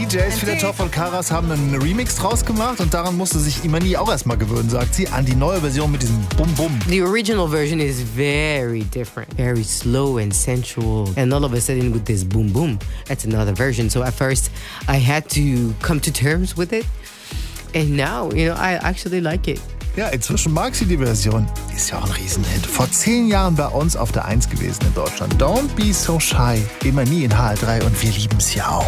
DJs Filatov und Karas haben einen Remix draus gemacht und daran musste sich Imani auch erstmal gewöhnen, sagt sie, an die neue Version mit diesem Bum-Bum. The original version is very different, very slow and sensual. And all of a sudden with this boom boom, that's another version. So at first I had to come to terms with it. And now, I actually like it. Ja, inzwischen mag sie die Version. Ist ja auch ein Riesenhit. Vor 10 Jahren bei uns auf der 1 gewesen in Deutschland. Don't be so shy. Imani in HR3 und wir lieben es ja auch.